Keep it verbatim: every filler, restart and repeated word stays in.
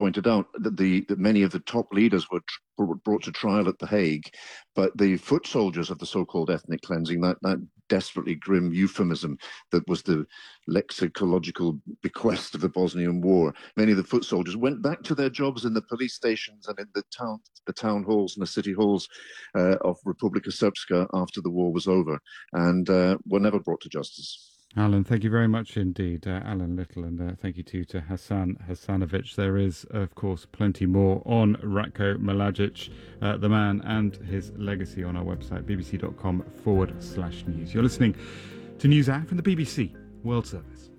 pointed out, that the that many of the top leaders were, tr- were brought to trial at The Hague, but the foot soldiers of the so-called ethnic cleansing, that, that desperately grim euphemism that was the lexicological bequest of the Bosnian War, many of the foot soldiers went back to their jobs in the police stations and in the town, the town halls and the city halls uh, of Republika Srpska after the war was over, and uh, were never brought to justice. Alan, thank you very much indeed, uh, Alan Little, and uh, thank you too to Hassan Hassanovic. There is, of course, plenty more on Ratko Mladic, uh, the man and his legacy on our website, bbc.com forward slash news. You're listening to News Hour from the B B C World Service.